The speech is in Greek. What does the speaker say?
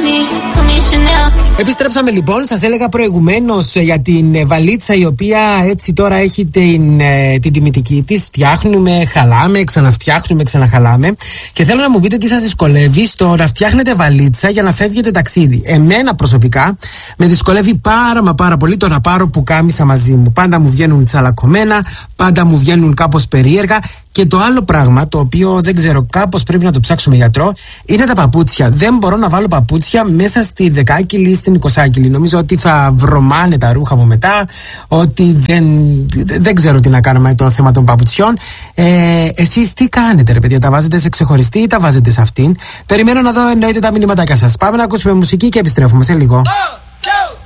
Επιστρέψαμε λοιπόν, σας έλεγα προηγουμένως για την βαλίτσα η οποία έτσι τώρα έχει την τιμητική της. Φτιάχνουμε, χαλάμε, ξαναφτιάχνουμε, ξαναχαλάμε. Και θέλω να μου πείτε τι σας δυσκολεύει στο να φτιάχνετε βαλίτσα για να φεύγετε ταξίδι. Εμένα προσωπικά με δυσκολεύει πάρα πολύ το να πάρω πουκάμισα μαζί μου. Πάντα μου βγαίνουν τσαλακωμένα, πάντα μου βγαίνουν κάπως περίεργα. Και το άλλο πράγμα, το οποίο δεν ξέρω, κάπως πρέπει να το ψάξουμε γιατρό, είναι τα παπούτσια. Δεν μπορώ να βάλω παπούτσια μέσα στη 10κιλη ή στην 20κιλη. Νομίζω ότι θα βρωμάνε τα ρούχα μου μετά, ότι δεν ξέρω τι να κάνω με το θέμα των παπουτσιών. Εσείς τι κάνετε, ρε παιδιά, τα βάζετε σε ξεχωριστή ή τα βάζετε σε αυτήν? Περιμένω να δω εννοείται τα μηνύματάκια σας. Πάμε να ακούσουμε μουσική και επιστρέφουμε σε λίγο.